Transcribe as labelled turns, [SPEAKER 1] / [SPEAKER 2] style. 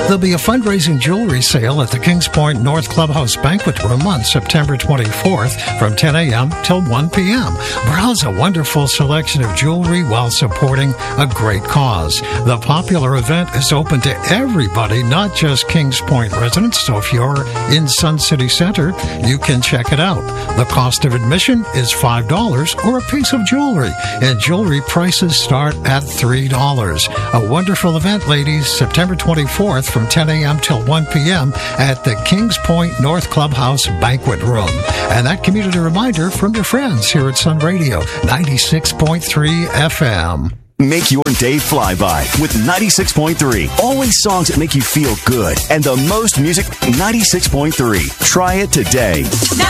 [SPEAKER 1] There'll be a fundraising jewelry sale at the Kings Point North Clubhouse Banquet Room on September 24th from 10 a.m. till 1 p.m. Browse a wonderful selection of jewelry while supporting a great cause. The popular event is open to everybody, not just Kings Point residents, so if you're in Sun City Center, you can check it out. The cost of admission is $5 or a piece of jewelry, and jewelry prices start at $3. A wonderful event, ladies, September 24th from 10 a.m. till 1 p.m. at the Kings Point North Clubhouse Banquet Room. And that community reminder from your friends here at Sun Radio, 96.3 FM.
[SPEAKER 2] Make your day fly by with 96.3. Always songs that make you feel good. And the most music, 96.3. Try it today.